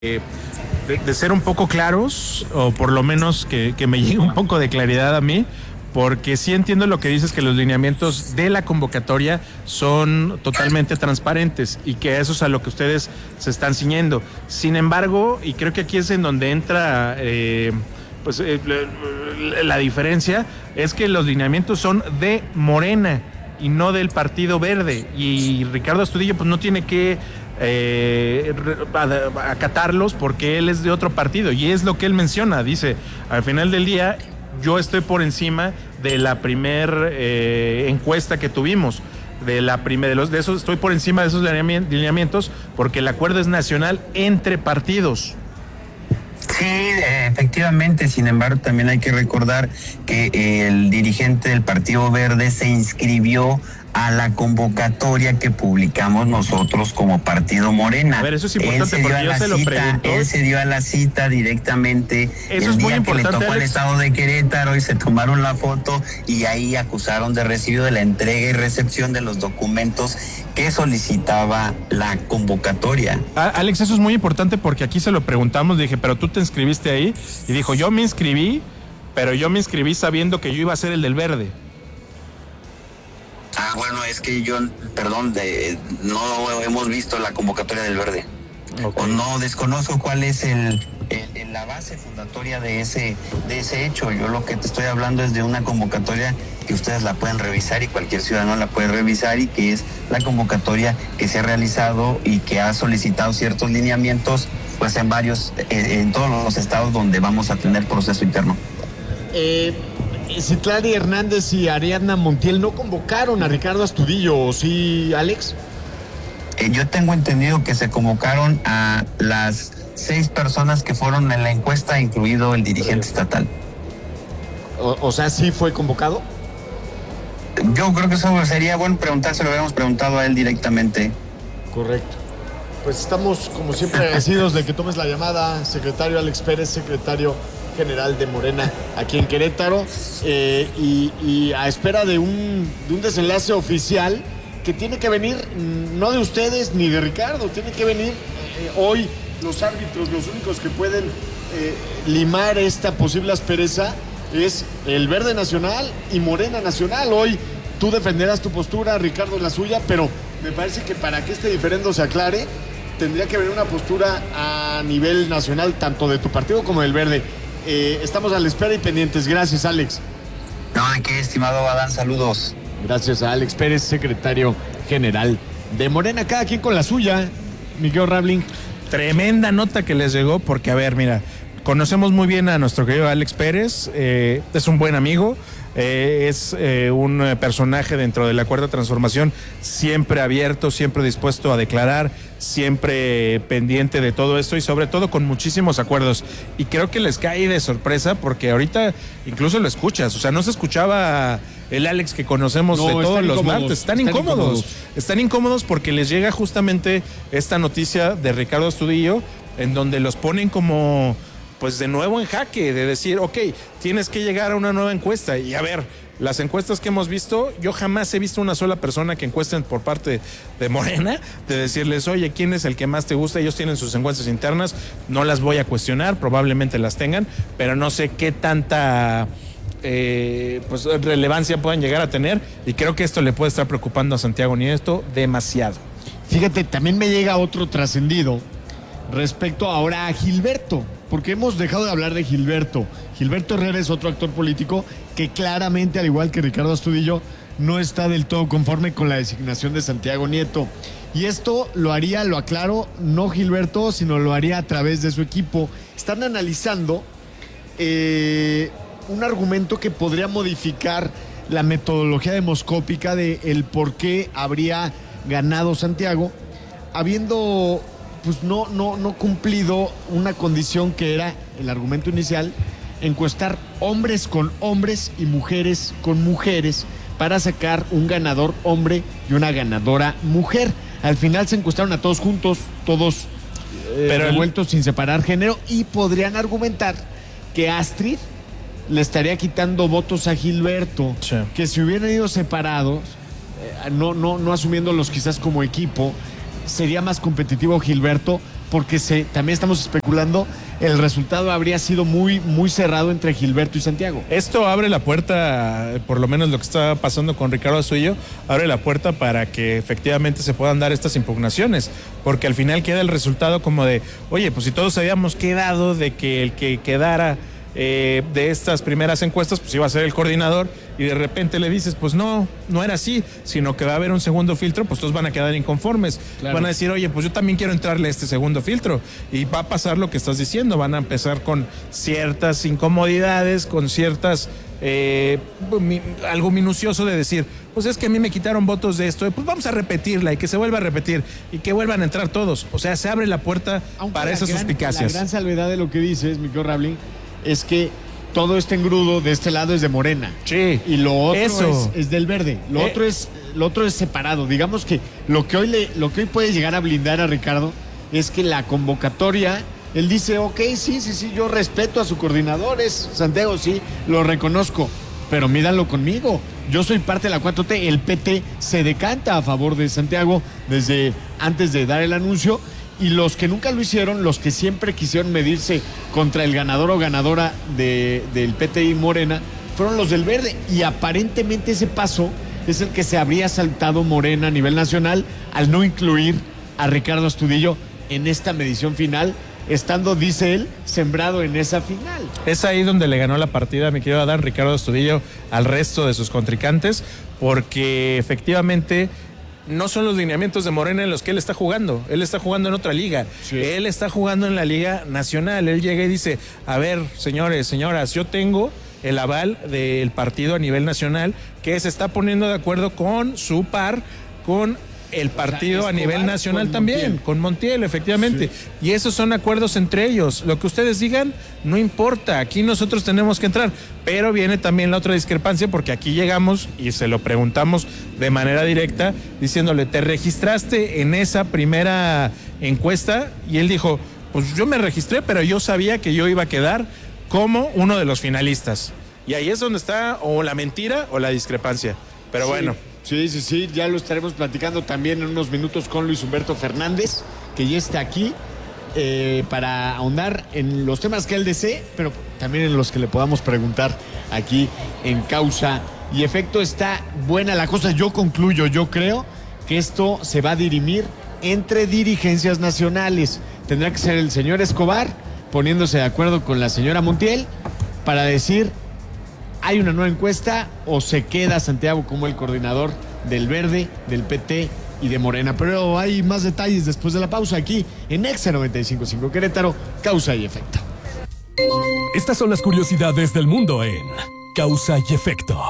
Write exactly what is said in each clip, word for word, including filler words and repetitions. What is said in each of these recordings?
Eh, de, de ser un poco claros, o por lo menos que, que me llegue un poco de claridad a mí, porque sí entiendo lo que dices, que los lineamientos de la convocatoria son totalmente transparentes y que eso es a lo que ustedes se están ciñendo. Sin embargo, y creo que aquí es en donde entra eh, pues eh, la, la diferencia, es que los lineamientos son de Morena y no del Partido Verde, y Ricardo Astudillo pues no tiene que Eh, acatarlos porque él es de otro partido, y es lo que él menciona. Dice, al final del día yo estoy por encima de la primer eh, encuesta que tuvimos, de la primera de los de esos, estoy por encima de esos lineamientos porque el acuerdo es nacional entre partidos. Sí, efectivamente. Sin embargo, también hay que recordar que el dirigente del Partido Verde se inscribió a la convocatoria que publicamos nosotros como Partido Morena. A ver, eso es importante porque yo se lo pregunto. Él se dio a la cita directamente eso el es día muy importante, que le tocó Alex. al estado de Querétaro, y se tomaron la foto y ahí acusaron de recibido de la entrega y recepción de los documentos que solicitaba la convocatoria. Ah, Alex, eso es muy importante porque aquí se lo preguntamos, dije, pero tú te inscribiste ahí, y dijo, yo me inscribí, pero yo me inscribí sabiendo que yo iba a ser el del verde. Ah, bueno, es que yo, perdón, de, no hemos visto la convocatoria del Verde. Okay. O no desconozco cuál es el, el, la base fundatoria de ese, de ese hecho. Yo lo que te estoy hablando es de una convocatoria que ustedes la pueden revisar y cualquier ciudadano la puede revisar, y que es la convocatoria que se ha realizado y que ha solicitado ciertos lineamientos pues en varios, en, en todos los estados donde vamos a tener proceso interno. Eh... Citlali Hernández y Ariadna Montiel no convocaron a Ricardo Astudillo, ¿o sí, Alex? Eh, yo tengo entendido que se convocaron a las seis personas que fueron en la encuesta, incluido el dirigente estatal. O, o sea, ¿sí fue convocado? Yo creo que eso sería bueno preguntárselo, lo habíamos preguntado a él directamente. Correcto. Pues estamos, como siempre, agradecidos de que tomes la llamada, secretario Alex Pérez, secretario general de Morena aquí en Querétaro, eh, y, y a espera de un, de un desenlace oficial que tiene que venir no de ustedes ni de Ricardo, tiene que venir eh, hoy los árbitros, los únicos que pueden eh, limar esta posible aspereza es el Verde Nacional y Morena Nacional. Hoy tú defenderás tu postura, Ricardo la suya, pero me parece que para que este diferendo se aclare tendría que venir una postura a nivel nacional, tanto de tu partido como del Verde. Eh, estamos a la espera y pendientes. Gracias, Alex. No, qué estimado Adán, saludos. Gracias a Alex Pérez, secretario general de Morena. Cada quien con la suya, Miguel Rabling. Tremenda nota que les llegó, porque a ver, mira, conocemos muy bien a nuestro querido Alex Pérez, eh, es un buen amigo, eh, es eh, un personaje dentro de la Cuarta Transformación, siempre abierto, siempre dispuesto a declarar, siempre pendiente de todo esto y sobre todo con muchísimos acuerdos. Y creo que les cae de sorpresa porque ahorita incluso lo escuchas, o sea, no se escuchaba el Alex que conocemos no, de todos los martes. Están, están incómodos, incómodos. Están incómodos porque les llega justamente esta noticia de Ricardo Astudillo, en donde los ponen como pues de nuevo en jaque, de decir, ok, tienes que llegar a una nueva encuesta. Y a ver, las encuestas que hemos visto, yo jamás he visto una sola persona que encuesten por parte de Morena, de decirles, oye, ¿quién es el que más te gusta? Ellos tienen sus encuestas internas, no las voy a cuestionar, probablemente las tengan, pero no sé qué tanta eh, pues relevancia puedan llegar a tener, y creo que esto le puede estar preocupando a Santiago Nieto demasiado. Fíjate, también me llega otro trascendido respecto ahora a Gilberto, porque hemos dejado de hablar de Gilberto. Gilberto Herrera es otro actor político que claramente, al igual que Ricardo Astudillo, no está del todo conforme con la designación de Santiago Nieto. Y esto lo haría, lo aclaro, no Gilberto, sino lo haría a través de su equipo. Están analizando eh, un argumento que podría modificar la metodología demoscópica de el por qué habría ganado Santiago, habiendo pues no, no, no cumplido una condición que era el argumento inicial, encuestar hombres con hombres y mujeres con mujeres para sacar un ganador hombre y una ganadora mujer. Al final se encuestaron a todos juntos, todos eh, Pero revueltos el... sin separar género, y podrían argumentar que Astrid le estaría quitando votos a Gilberto, sí. Que si hubieran ido separados, eh, no, no, no asumiéndolos quizás como equipo, sería más competitivo Gilberto, porque se, también estamos especulando, el resultado habría sido muy, muy cerrado entre Gilberto y Santiago. Esto abre la puerta, por lo menos lo que está pasando con Ricardo Astudillo, abre la puerta para que efectivamente se puedan dar estas impugnaciones, porque al final queda el resultado como de, oye, pues si todos habíamos quedado de que el que quedara eh, de estas primeras encuestas, pues iba a ser el coordinador, y de repente le dices, pues no, no era así, sino que va a haber un segundo filtro, pues todos van a quedar inconformes. Claro. Van a decir, oye, pues yo también quiero entrarle a este segundo filtro, y va a pasar lo que estás diciendo, van a empezar con ciertas incomodidades, con ciertas, eh, mi, algo minucioso de decir, pues es que a mí me quitaron votos de esto, pues vamos a repetirla y que se vuelva a repetir y que vuelvan a entrar todos. O sea, se abre la puerta Aunque para esas gran, suspicacias. La gran salvedad de lo que dices, mi querido Rablin, es que todo este engrudo de este lado es de Morena. Sí. Y lo otro eso. Es, es del Verde. Lo eh. otro es lo otro es separado. Digamos que lo que hoy le, lo que hoy puede llegar a blindar a Ricardo es que la convocatoria, él dice, ok, sí, sí, sí, yo respeto a su coordinador, es Santiago, sí, lo reconozco, pero mídanlo conmigo. Yo soy parte de la cuatro T, el P T se decanta a favor de Santiago desde antes de dar el anuncio. Y los que nunca lo hicieron, los que siempre quisieron medirse contra el ganador o ganadora de, del P T y Morena, fueron los del Verde. Y aparentemente ese paso es el que se habría saltado Morena a nivel nacional al no incluir a Ricardo Astudillo en esta medición final, estando, dice él, sembrado en esa final. Es ahí donde le ganó la partida, mi querido Adán, Ricardo Astudillo al resto de sus contrincantes, porque efectivamente no son los lineamientos de Morena en los que él está jugando. Él está jugando en otra liga. Sí. Él está jugando en la Liga Nacional. Él llega y dice, a ver, señores, señoras, yo tengo el aval del partido a nivel nacional que se está poniendo de acuerdo con su par, con el partido o sea, a nivel nacional con también, Montiel. con Montiel, efectivamente. Sí. Y esos son acuerdos entre ellos. Lo que ustedes digan, no importa. Aquí nosotros tenemos que entrar. Pero viene también la otra discrepancia, porque aquí llegamos y se lo preguntamos de manera directa, diciéndole, ¿te registraste en esa primera encuesta? Y él dijo, pues yo me registré, pero yo sabía que yo iba a quedar como uno de los finalistas. Y ahí es donde está o la mentira o la discrepancia. Pero sí. bueno. Sí, sí, sí, ya lo estaremos platicando también en unos minutos con Luis Humberto Fernández, que ya está aquí eh, para ahondar en los temas que él desee, pero también en los que le podamos preguntar aquí en Causa y Efecto. Está buena la cosa. Yo concluyo, yo creo que esto se va a dirimir entre dirigencias nacionales. Tendrá que ser el señor Escobar poniéndose de acuerdo con la señora Montiel para decir, ¿hay una nueva encuesta o se queda Santiago como el coordinador del Verde, del P T y de Morena? Pero hay más detalles después de la pausa aquí en Exa noventa y cinco punto cinco Querétaro, Causa y Efecto. Estas son las curiosidades del mundo en Causa y Efecto.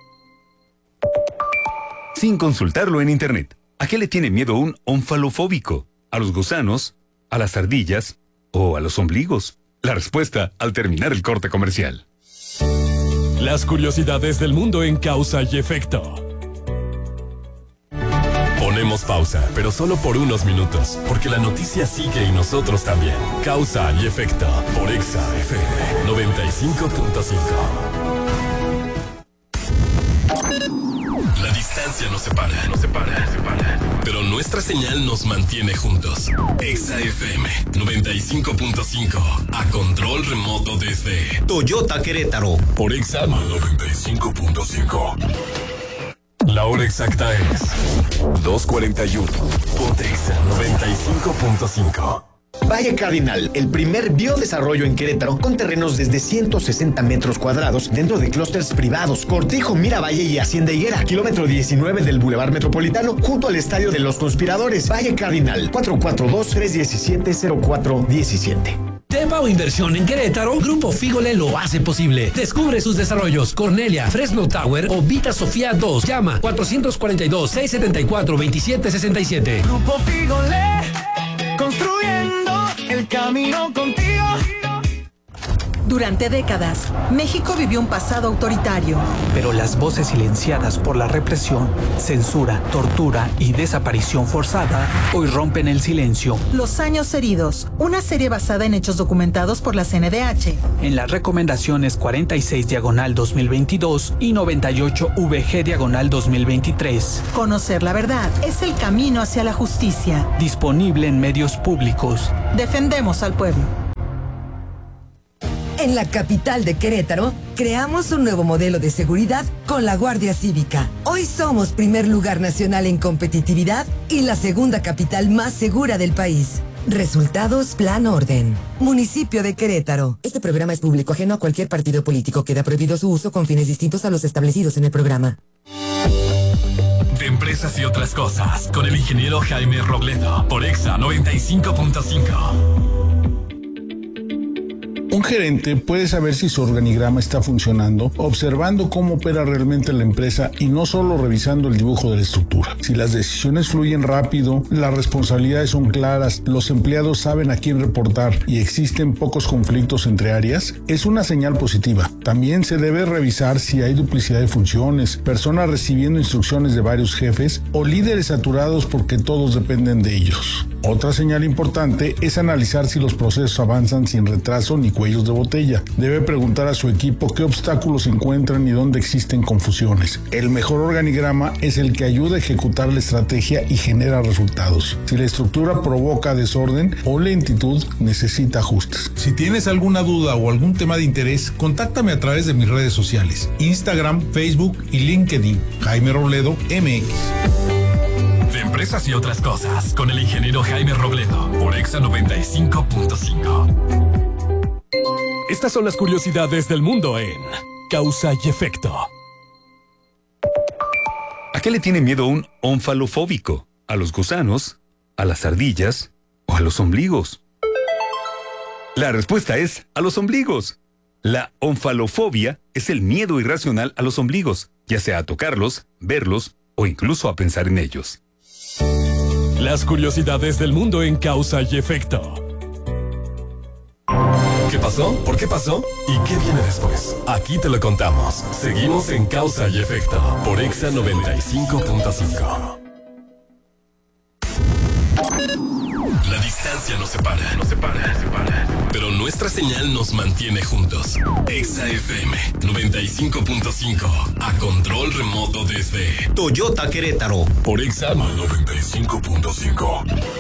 Sin consultarlo en internet, ¿a qué le tiene miedo un onfalofóbico? ¿A los gusanos? ¿A las ardillas? ¿O a los ombligos? La respuesta al terminar el corte comercial. Las curiosidades del mundo en Causa y Efecto. Ponemos pausa, pero solo por unos minutos, porque la noticia sigue y nosotros también. Causa y Efecto por Exa F M noventa y cinco punto cinco. La distancia nos separa, nos separa, nos separa. Pero nuestra señal nos mantiene juntos. Exa F M noventa y cinco punto cinco. A control remoto desde Toyota Querétaro. Por Exa noventa y cinco punto cinco. La hora exacta es dos cuarenta y uno. Ponte Exa noventa y cinco punto cinco. Valle Cardinal, el primer biodesarrollo en Querétaro con terrenos desde ciento sesenta metros cuadrados dentro de clústeres privados, Cortijo, Miravalle y Hacienda Higuera, kilómetro diecinueve del Boulevard Metropolitano, junto al Estadio de los Conspiradores. Valle Cardinal, cuatro cuatro dos, tres uno siete, cero cuatro uno siete. Tepa o inversión en Querétaro, Grupo Fígole lo hace posible. Descubre sus desarrollos: Cornelia, Fresno Tower o Vita Sofía dos. Llama cuatro cuatro dos, seis siete cuatro, dos siete seis siete. Grupo Fígole, construyendo el camino contigo. Durante décadas, México vivió un pasado autoritario. Pero las voces silenciadas por la represión, censura, tortura y desaparición forzada hoy rompen el silencio. Los años heridos, una serie basada en hechos documentados por la C N D H. En las recomendaciones cuarenta y seis diagonal dos mil veintidós y noventa y ocho V G diagonal dos mil veintitrés. Conocer la verdad es el camino hacia la justicia. Disponible en medios públicos. Defendemos al pueblo. En la capital de Querétaro, creamos un nuevo modelo de seguridad con la Guardia Cívica. Hoy somos primer lugar nacional en competitividad y la segunda capital más segura del país. Resultados Plan Orden. Municipio de Querétaro. Este programa es público ajeno a cualquier partido político. Queda prohibido su uso con fines distintos a los establecidos en el programa. De empresas y otras cosas, con el ingeniero Jaime Robledo, por Exa noventa y cinco punto cinco. Un gerente puede saber si su organigrama está funcionando observando cómo opera realmente la empresa y no solo revisando el dibujo de la estructura. Si las decisiones fluyen rápido, las responsabilidades son claras, los empleados saben a quién reportar y existen pocos conflictos entre áreas, es una señal positiva. También se debe revisar si hay duplicidad de funciones, personas recibiendo instrucciones de varios jefes o líderes saturados porque todos dependen de ellos. Otra señal importante es analizar si los procesos avanzan sin retraso ni cuellos de botella. Debe preguntar a su equipo qué obstáculos encuentran y dónde existen confusiones. El mejor organigrama es el que ayuda a ejecutar la estrategia y genera resultados. Si la estructura provoca desorden o lentitud, necesita ajustes. Si tienes alguna duda o algún tema de interés, contáctame a través de mis redes sociales, Instagram, Facebook y LinkedIn. Jaime Robledo, M X. De empresas y otras cosas, con el ingeniero Jaime Robledo, por Exa noventa y cinco punto cinco. Estas son las curiosidades del mundo en Causa y Efecto. ¿A qué le tiene miedo un onfalofóbico? ¿A los gusanos? ¿A las ardillas? ¿O a los ombligos? La respuesta es a los ombligos. La onfalofobia es el miedo irracional a los ombligos, ya sea a tocarlos, verlos o incluso a pensar en ellos. Las curiosidades del mundo en Causa y Efecto. ¿Qué pasó? ¿Por qué pasó? ¿Y qué viene después? Aquí te lo contamos. Seguimos en Causa y Efecto por Exa noventa y cinco punto cinco. La distancia nos separa, nos separa, nos separa. Pero nuestra señal nos mantiene juntos. Exa F M noventa y cinco punto cinco. A control remoto desde Toyota Querétaro. Por Exa noventa y cinco punto cinco.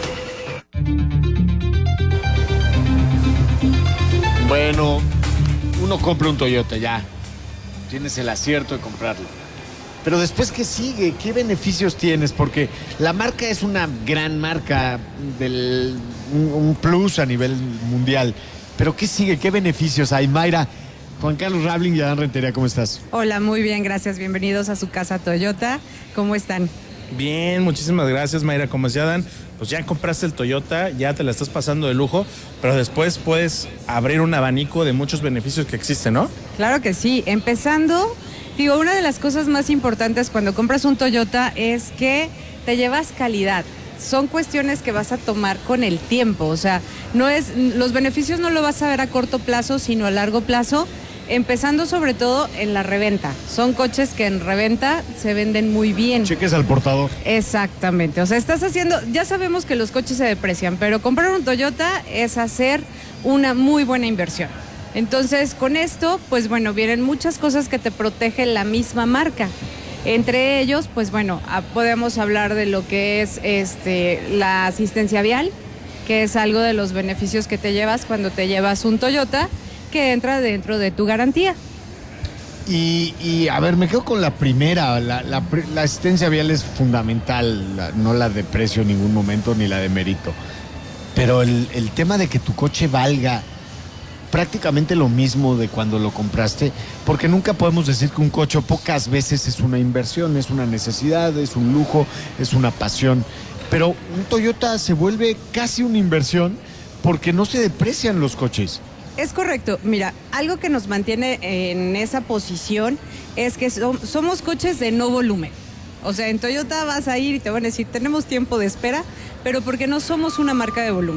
Bueno, uno compra un Toyota ya. Tienes el acierto de comprarlo. Pero después, ¿qué sigue? ¿Qué beneficios tienes? Porque la marca es una gran marca, del, un, un plus a nivel mundial. Pero ¿qué sigue? ¿Qué beneficios hay? Mayra, Juan Carlos Rabling y Adán Rentería, ¿cómo estás? Hola, muy bien, gracias. Bienvenidos a su casa Toyota. ¿Cómo están? Bien, muchísimas gracias, Mayra. Como decía Dan, pues ya compraste el Toyota, ya te la estás pasando de lujo, pero después puedes abrir un abanico de muchos beneficios que existen, ¿no? Claro que sí. Empezando, digo, una de las cosas más importantes cuando compras un Toyota es que te llevas calidad. Son cuestiones que vas a tomar con el tiempo, o sea, no es, los beneficios no lo vas a ver a corto plazo, sino a largo plazo. Empezando sobre todo en la reventa. Son coches que en reventa se venden muy bien. Cheques al portador. Exactamente. O sea, estás haciendo... Ya sabemos que los coches se deprecian, pero comprar un Toyota es hacer una muy buena inversión. Entonces, con esto, pues bueno, vienen muchas cosas que te protege la misma marca. Entre ellos, pues bueno, podemos hablar de lo que es este, la asistencia vial, que es algo de los beneficios que te llevas cuando te llevas un Toyota, que entra dentro de tu garantía. Y, y a ver, me quedo con la primera, la, la, la asistencia vial es fundamental, la, no la de precio en ningún momento ni la de mérito, pero el, el tema de que tu coche valga prácticamente lo mismo de cuando lo compraste, porque nunca podemos decir que un coche pocas veces es una inversión, es una necesidad, es un lujo, es una pasión, pero un Toyota se vuelve casi una inversión porque no se deprecian los coches. Es correcto. Mira, algo que nos mantiene en esa posición es que so- somos coches de no volumen. O sea, en Toyota vas a ir y te van a decir, tenemos tiempo de espera, pero porque no somos una marca de volumen.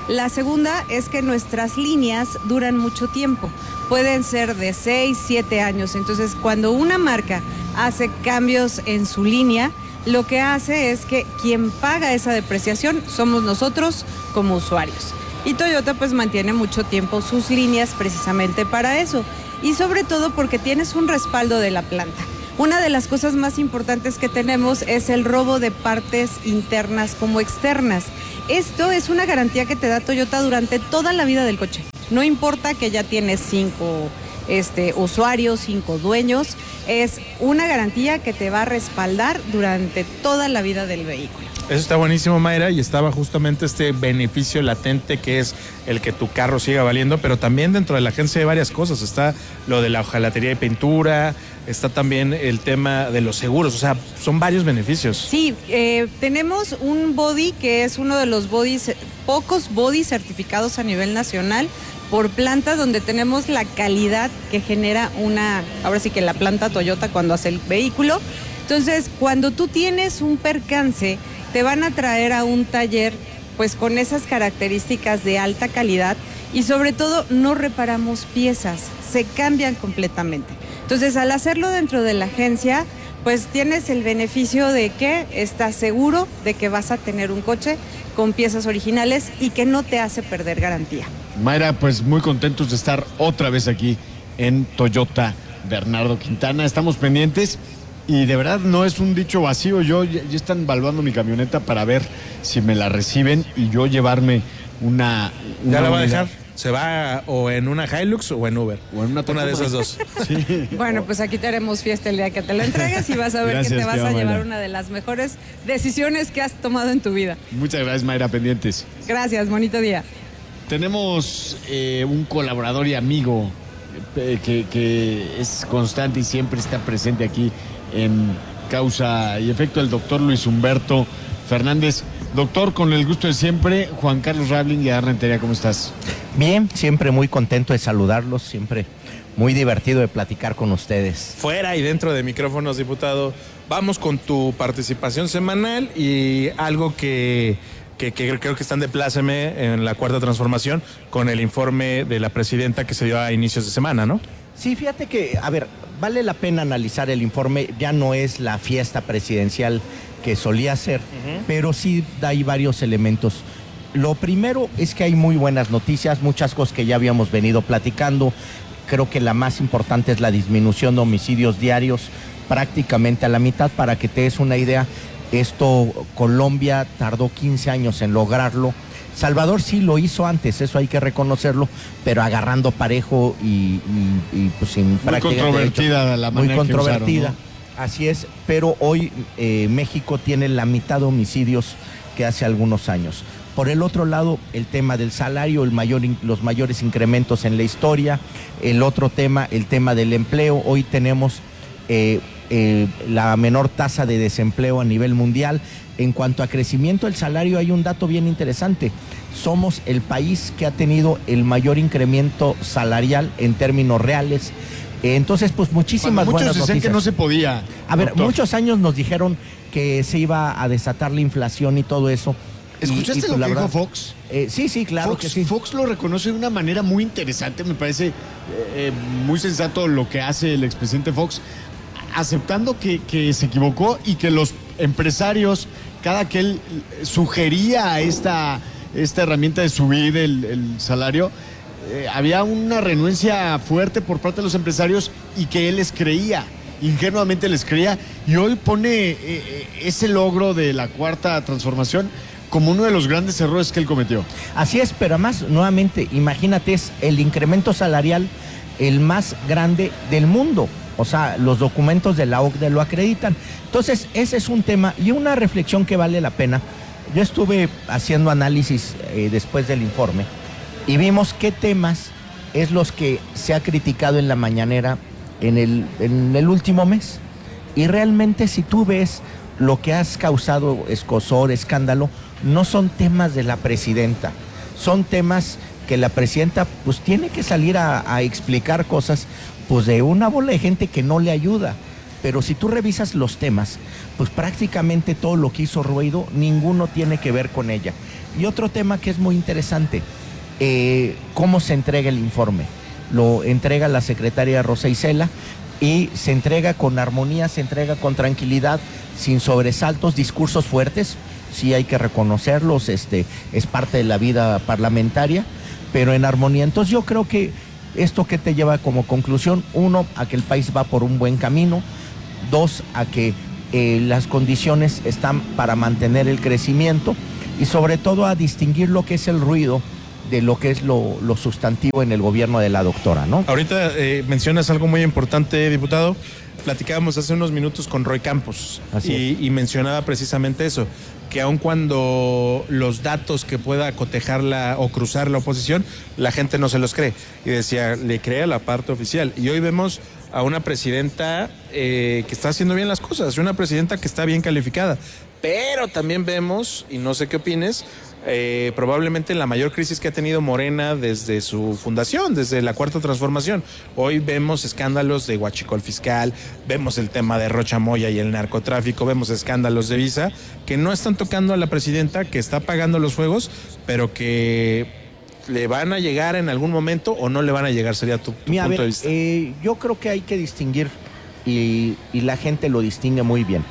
La segunda es que nuestras líneas duran mucho tiempo, pueden ser de seis, siete años. Entonces, cuando una marca hace cambios en su línea, lo que hace es que quien paga esa depreciación somos nosotros como usuarios. Y Toyota pues mantiene mucho tiempo sus líneas precisamente para eso. Y sobre todo porque tienes un respaldo de la planta. Una de las cosas más importantes que tenemos es el robo de partes internas como externas. Esto es una garantía que te da Toyota durante toda la vida del coche. No importa que ya tienes cinco este, usuarios, cinco dueños, es una garantía que te va a respaldar durante toda la vida del vehículo. Eso está buenísimo, Mayra, y estaba justamente este beneficio latente que es el que tu carro siga valiendo, pero también dentro de la agencia hay varias cosas. Está lo de la hojalatería y pintura, está también el tema de los seguros, o sea, son varios beneficios. Sí, eh, tenemos un body que es uno de los bodies, pocos bodies certificados a nivel nacional por plantas donde tenemos la calidad que genera una, ahora sí que la planta Toyota cuando hace el vehículo. Entonces, cuando tú tienes un percance, te van a traer a un taller pues con esas características de alta calidad y sobre todo no reparamos piezas, se cambian completamente. Entonces, al hacerlo dentro de la agencia, pues tienes el beneficio de que estás seguro de que vas a tener un coche con piezas originales y que no te hace perder garantía. Mayra, pues muy contentos de estar otra vez aquí en Toyota Bernardo Quintana. Estamos pendientes. Y de verdad no es un dicho vacío, yo ya, ya están evaluando mi camioneta para ver si me la reciben y yo llevarme una... una ¿Ya la va a unidad. dejar? ¿Se va o en una Hilux o en Uber? O en una, una de esas dos. Sí. Bueno, pues aquí te haremos fiesta el día que te lo entregues y vas a ver Gracias, que te vas a Mayra. llevar una de las mejores decisiones que has tomado en tu vida. Muchas gracias, Mayra, pendientes. Gracias, bonito día. Tenemos eh, un colaborador y amigo eh, que, que es constante y siempre está presente aquí en Causa y Efecto, el doctor Luis Humberto Fernández. Doctor, con el gusto de siempre, Juan Carlos Rabling y Adar Rentería, ¿cómo estás? Bien, siempre muy contento de saludarlos, siempre muy divertido de platicar con ustedes. Fuera y dentro de micrófonos, diputado, vamos con tu participación semanal y algo que, que, que creo que están de pláceme en la Cuarta Transformación con el informe de la presidenta que se dio a inicios de semana, ¿no? Sí, fíjate que, a ver, vale la pena analizar el informe, ya no es la fiesta presidencial que solía ser, uh-huh. pero sí hay varios elementos. Lo primero es que hay muy buenas noticias, muchas cosas que ya habíamos venido platicando. Creo que la más importante es la disminución de homicidios diarios, prácticamente a la mitad. Para que te des una idea, esto Colombia tardó quince años en lograrlo. Salvador sí lo hizo antes, eso hay que reconocerlo, pero agarrando parejo y, y, y pues sin práctica. Muy controvertida de la manera Muy controvertida, que usaron, ¿no? Así es, pero hoy eh, México tiene la mitad de homicidios que hace algunos años. Por el otro lado, el tema del salario, el mayor, los mayores incrementos en la historia. El otro tema, el tema del empleo. Hoy tenemos eh, eh, la menor tasa de desempleo a nivel mundial. En cuanto a crecimiento del salario, hay un dato bien interesante. Somos el país que ha tenido el mayor incremento salarial en términos reales. Entonces, pues muchísimas Cuando buenas muchos decían noticias. que no se podía. A ver, doctor. muchos años nos dijeron que se iba a desatar la inflación y todo eso. ¿Escuchaste y, y, lo la que verdad, dijo Fox? Eh, sí, sí, claro Fox, que sí. Fox lo reconoce de una manera muy interesante, me parece eh, eh, muy sensato lo que hace el expresidente Fox, aceptando que, que se equivocó y que los empresarios, cada que él sugería esta, esta herramienta de subir el, el salario, eh, había una renuencia fuerte por parte de los empresarios y que él les creía, ingenuamente les creía, y hoy pone eh, ese logro de la Cuarta Transformación como uno de los grandes errores que él cometió. Así es, pero además, nuevamente, imagínate, es el incremento salarial el más grande del mundo. O sea, los documentos de la O C D E lo acreditan. Entonces, ese es un tema y una reflexión que vale la pena. Yo estuve haciendo análisis eh, después del informe y vimos qué temas es los que se ha criticado en la mañanera en el, en el último mes. Y realmente, si tú ves lo que has causado escozor, escándalo, no son temas de la presidenta, son temas que la presidenta pues tiene que salir a, a explicar cosas pues de una bola de gente que no le ayuda. Pero si tú revisas los temas, pues prácticamente todo lo que hizo ruido, ninguno tiene que ver con ella. Y otro tema que es muy interesante, eh, cómo se entrega el informe. Lo entrega la secretaria Rosa Isela y se entrega con armonía, se entrega con tranquilidad, sin sobresaltos, discursos fuertes, sí hay que reconocerlos, este, es parte de la vida parlamentaria, pero en armonía. Entonces yo creo que esto que te lleva como conclusión, uno, a que el país va por un buen camino, dos, a que eh, las condiciones están para mantener el crecimiento y sobre todo a distinguir lo que es el ruido de lo que es lo, lo sustantivo en el gobierno de la doctora, ¿no? Ahorita eh, mencionas algo muy importante, diputado. Platicábamos hace unos minutos con Roy Campos y, y mencionaba precisamente eso, que aun cuando los datos que pueda cotejar la, o cruzar la oposición, la gente no se los cree. Y decía, le cree a la parte oficial. Y hoy vemos a una presidenta eh, que está haciendo bien las cosas, una presidenta que está bien calificada. Pero también vemos, y no sé qué opines, Eh, probablemente la mayor crisis que ha tenido Morena desde su fundación, desde la Cuarta Transformación. Hoy vemos escándalos de huachicol fiscal, vemos el tema de Rocha Moya y el narcotráfico, vemos escándalos de Visa que no están tocando a la presidenta, que está pagando los fuegos, pero que le van a llegar en algún momento o no le van a llegar, sería tu, tu Mira, punto a ver, de vista. Eh, yo creo que hay que distinguir y, y la gente lo distingue muy bien.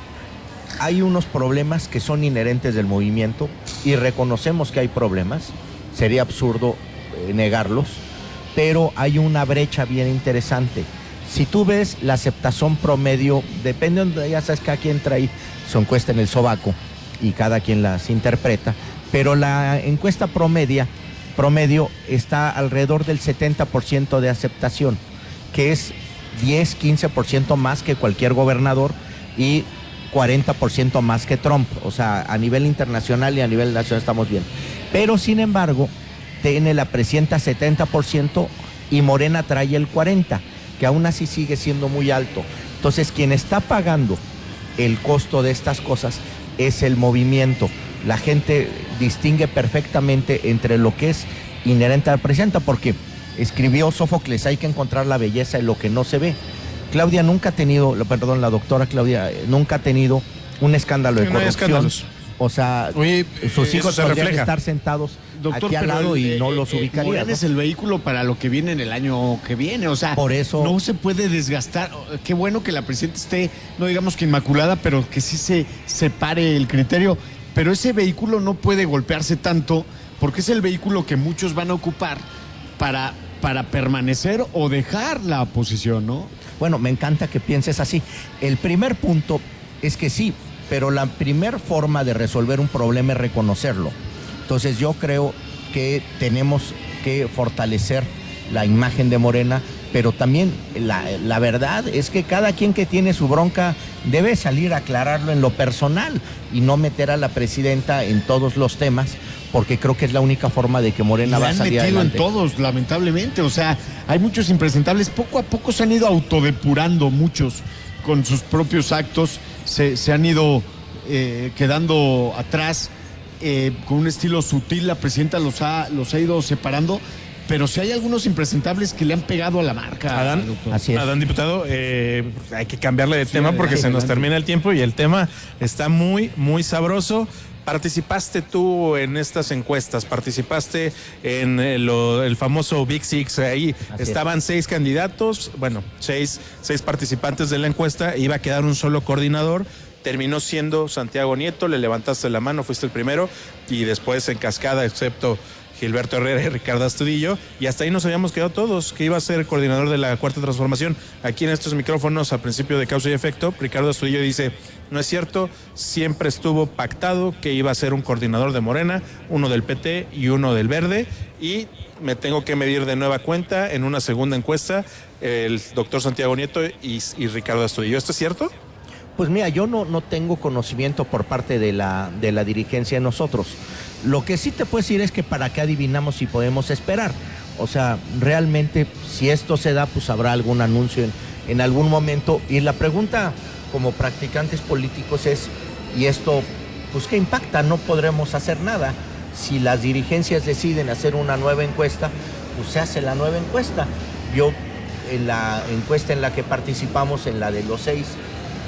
Hay unos problemas que son inherentes del movimiento y reconocemos que hay problemas, sería absurdo eh, negarlos, pero hay una brecha bien interesante. Si tú ves la aceptación promedio, depende de, ya sabes, cada quien trae su encuesta en el sobaco y cada quien las interpreta, pero la encuesta promedia, promedio está alrededor del setenta por ciento de aceptación, que es diez, quince por ciento más que cualquier gobernador y cuarenta por ciento más que Trump. O sea, a nivel internacional y a nivel nacional estamos bien. Pero, sin embargo, tiene la presidenta setenta por ciento y Morena trae el cuarenta por ciento, que aún así sigue siendo muy alto. Entonces, quien está pagando el costo de estas cosas es el movimiento. La gente distingue perfectamente entre lo que es inherente a la presidenta, porque escribió Sófocles, hay que encontrar la belleza en lo que no se ve. Claudia nunca ha tenido, perdón, la doctora Claudia nunca ha tenido un escándalo de no hay corrupción. escándalos. O sea, Oye, sus hijos se podrían refleja. estar sentados Doctor, aquí al pero lado el, y no eh, los eh, ubicarían. Morena, ¿no? es el vehículo para lo que viene en el año que viene, o sea, por eso no se puede desgastar. Qué bueno que la presidenta esté, no digamos que inmaculada, pero que sí se separe el criterio. Pero ese vehículo no puede golpearse tanto porque es el vehículo que muchos van a ocupar para, para permanecer o dejar la oposición, ¿no? Bueno, me encanta que pienses así. El primer punto es que sí, pero la primer forma de resolver un problema es reconocerlo. Entonces yo creo que tenemos que fortalecer la imagen de Morena, pero también la, la verdad es que cada quien que tiene su bronca debe salir a aclararlo en lo personal y no meter a la presidenta en todos los temas, porque creo que es la única forma de que Morena Y va a han salir metido adelante. en todos, lamentablemente. O sea, hay muchos impresentables. Poco a poco se han ido autodepurando muchos con sus propios actos. Se, se han ido eh, quedando atrás eh, con un estilo sutil. La presidenta los ha, los ha ido separando. Pero si hay algunos impresentables que le han pegado a la marca. Adán, doctor. Así es. Adán, diputado, eh, hay que cambiarle de Sí, tema porque adelante, se nos adelante. termina el tiempo y el tema está muy, muy sabroso. ¿Participaste tú en estas encuestas? ¿Participaste en eh, lo- el famoso Big Six? Ahí Así estaban es. seis candidatos, bueno, seis, seis participantes de la encuesta, iba a quedar un solo coordinador. Terminó siendo Santiago Nieto, le levantaste la mano, fuiste el primero y después en cascada, excepto Gilberto Herrera y Ricardo Astudillo, y hasta ahí nos habíamos quedado todos, que iba a ser el coordinador de la Cuarta Transformación. Aquí en estos micrófonos, al principio de Causa y Efecto, Ricardo Astudillo dice, no es cierto, siempre estuvo pactado que iba a ser un coordinador de Morena, uno del P T y uno del Verde, y me tengo que medir de nueva cuenta en una segunda encuesta el doctor Santiago Nieto y, y Ricardo Astudillo. ¿Esto es cierto? Pues mira, yo no, no tengo conocimiento por parte de la, de la dirigencia de nosotros. Lo que sí te puedo decir es que para qué adivinamos si podemos esperar. O sea, realmente, si esto se da, pues habrá algún anuncio en, en algún momento. Y la pregunta como practicantes políticos es, ¿y esto, pues qué impacta? No podremos hacer nada. Si las dirigencias deciden hacer una nueva encuesta, pues se hace la nueva encuesta. Yo, en la encuesta en la que participamos, en la de los seis,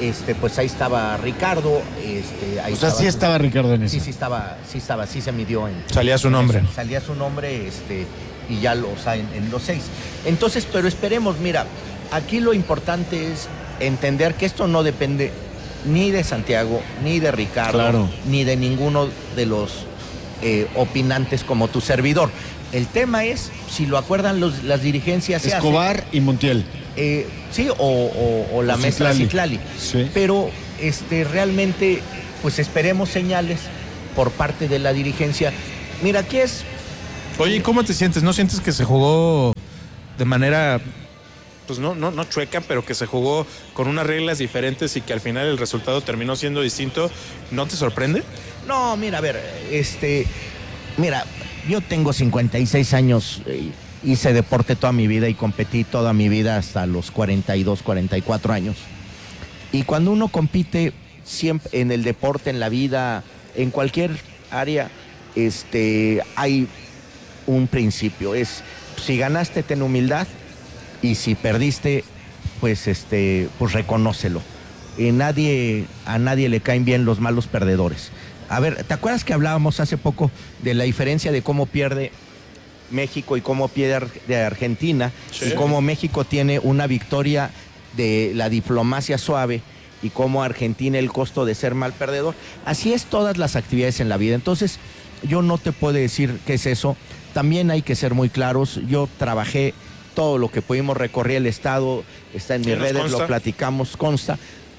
este, pues ahí estaba Ricardo. Este, ahí o sea, estaba, sí estaba Ricardo en eso. Sí, sí estaba, sí estaba, sí se midió en. Salía su nombre. En, salía su nombre, este, y ya lo, o sea, en, en los seis. Entonces, pero esperemos, mira, aquí lo importante es entender que esto no depende ni de Santiago, ni de Ricardo, claro. ni de ninguno de los eh, opinantes como tu servidor. El tema es, si lo acuerdan los, las dirigencias... Escobar se hace, y Montiel. Eh, sí, o, o, o la o mesa Citlali. Sí. Pero este, realmente, pues esperemos señales por parte de la dirigencia. Mira, aquí es... Oye, ¿cómo te sientes? ¿No sientes que se jugó de manera, pues no, no, no chueca, pero que se jugó con unas reglas diferentes y que al final el resultado terminó siendo distinto? ¿No te sorprende? No, mira, a ver, este... Mira, yo tengo cincuenta y seis años, eh, hice deporte toda mi vida y competí toda mi vida hasta los cuarenta y dos, cuarenta y cuatro años. Y cuando uno compite siempre en el deporte, en la vida, en cualquier área, este, hay un principio. Es, si ganaste, ten humildad, y si perdiste, pues, este, pues reconócelo. Y nadie, a nadie le caen bien los malos perdedores. A ver, ¿te acuerdas que hablábamos hace poco de la diferencia de cómo pierde México y cómo pierde de Argentina? Sí. Y cómo México tiene una victoria de la diplomacia suave y cómo Argentina el costo de ser mal perdedor. Así es todas las actividades en la vida. Entonces, yo no te puedo decir qué es eso. También hay que ser muy claros. Yo trabajé todo lo que pudimos, recorrer el estado, está en mis redes, consta? Lo platicamos, consta.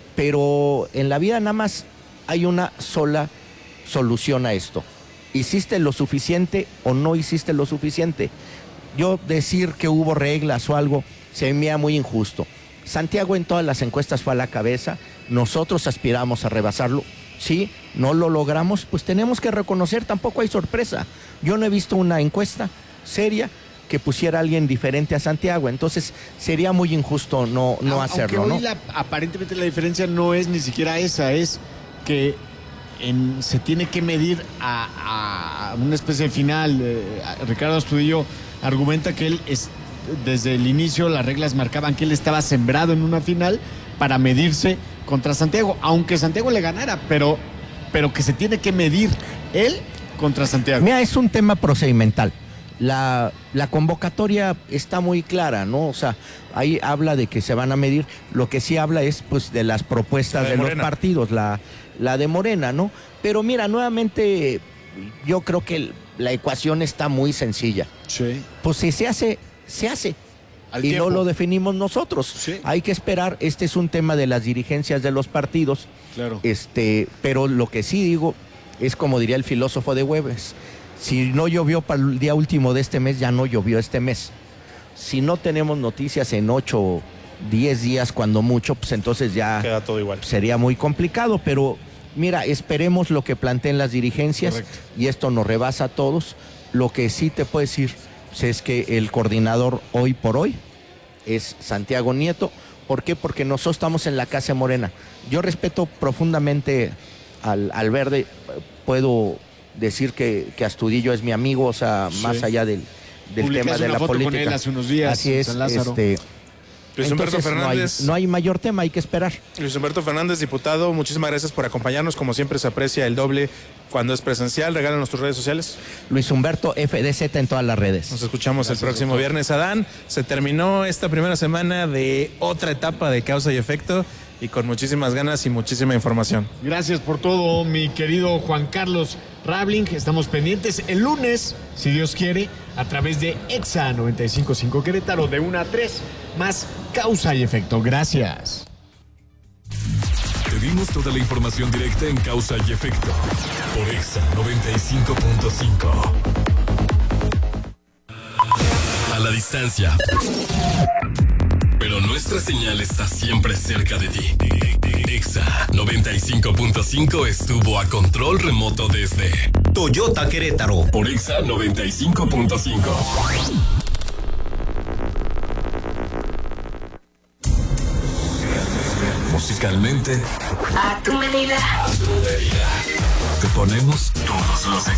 Pero en la vida nada más hay una sola solución a esto. ¿Hiciste lo suficiente o no hiciste lo suficiente? Yo decir que hubo reglas o algo se me da muy injusto. Santiago en todas las encuestas fue a la cabeza, nosotros aspiramos a rebasarlo. Sí, no lo logramos, pues tenemos que reconocer, tampoco hay sorpresa. Yo no he visto una encuesta seria que pusiera a alguien diferente a Santiago, entonces sería muy injusto no, no Aunque hacerlo, hoy ¿no? La, aparentemente la diferencia no es ni siquiera esa, es que En, se tiene que medir a, a una especie de final. Eh, Ricardo Astudillo argumenta que él es, desde el inicio las reglas marcaban que él estaba sembrado en una final para medirse contra Santiago, aunque Santiago le ganara, pero, pero que se tiene que medir él contra Santiago. Mira, es un tema procedimental. La, la convocatoria está muy clara, ¿no? O sea, ahí habla de que se van a medir. Lo que sí habla es, pues, de las propuestas de, de los partidos, la, la de Morena, ¿no? Pero mira, nuevamente, yo creo que la ecuación está muy sencilla. Sí. Pues si se hace, se hace. Al y tiempo. no lo definimos nosotros. Sí. Hay que esperar. Este es un tema de las dirigencias de los partidos. Claro. Este, pero lo que sí digo es, como diría el filósofo de Güemes, si no llovió para el día último de este mes, ya no llovió este mes. Si no tenemos noticias en ocho, diez días, cuando mucho, pues entonces ya queda todo igual. Sería muy complicado, pero mira, esperemos lo que planteen las dirigencias. Correcto. Y esto nos rebasa a todos. Lo que sí te puedo decir pues, es que el coordinador hoy por hoy es Santiago Nieto. ¿Por qué? Porque nosotros estamos en la Casa Morena. Yo respeto profundamente al, al Verde. Puedo decir que, que Astudillo es mi amigo, o sea, sí. más allá del, del tema de la foto política. Con él hace unos días, así es, este, Luis Humberto Fernández. No hay, no hay mayor tema, hay que esperar. Luis Humberto Fernández, diputado, muchísimas gracias por acompañarnos. Como siempre, se aprecia el doble cuando es presencial. Regálanos tus redes sociales. Luis Humberto F D Z en todas las redes. Nos escuchamos gracias, el próximo doctor. viernes. Adán, se terminó esta primera semana de otra etapa de Causa y Efecto y con muchísimas ganas y muchísima información. Gracias por todo, mi querido Juan Carlos Rabling. Estamos pendientes el lunes, si Dios quiere, a través de Exa noventa y cinco punto cinco Querétaro, de una a tres, más Causa y Efecto. Gracias. Te dimos toda la información directa en Causa y Efecto por Exa noventa y cinco punto cinco. A la distancia, pero nuestra señal está siempre cerca de ti. Exa noventa y cinco punto cinco estuvo a control remoto desde Toyota Querétaro por Exa noventa y cinco punto cinco. Musicalmente, a tu medida. a tu medida. Te ponemos todos los